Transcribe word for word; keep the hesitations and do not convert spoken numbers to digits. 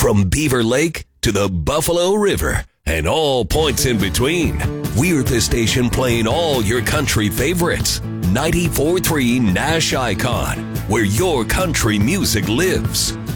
From Beaver Lake to the Buffalo River and all points in between, we're the station playing all your country favorites. ninety-four point three Nash Icon, where your country music lives.